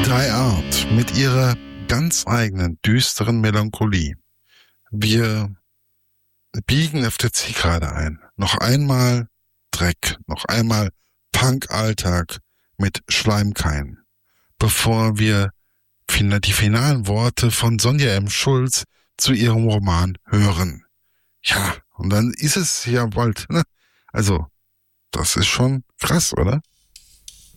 3 Art mit ihrer ganz eigenen düsteren Melancholie. Wir biegen auf der Zielgerade ein. Noch einmal Dreck, noch einmal Punk-Alltag mit Schleimkeim. Bevor wir die finalen Worte von Sonja M. Schulz zu ihrem Roman hören. Ja, und dann ist es ja bald, ne? Also, das ist schon krass, oder?